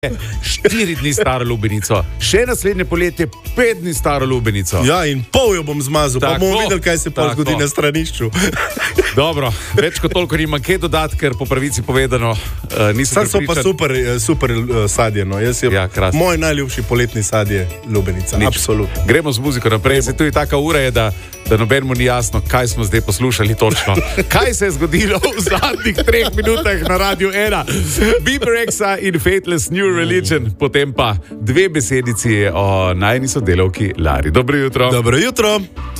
4 dni staro lubenico, še naslednje poletje 5 dni staro lubenico. Ja, in pol jo bom zmazal, pa bomo videli, kaj se pa zgodi na stranišču. Dobro, več kot toliko nima kaj dodati, ker po pravici povedano nisem so pa super sadje, no. Moj najljubši poletni sadje lubenica, absolutno. Gremo z muziko naprej, se tudi taka ura je, da nobenemu ni jasno, kaj smo zdaj poslušali točno. Kaj se je zgodilo v zadnjih 3 minutah na Radiu 1? Bieber Rexha in Faithless New Religion, potem pa 2 besedici o najni sodelavki Lari. Dobro jutro. Dobro jutro.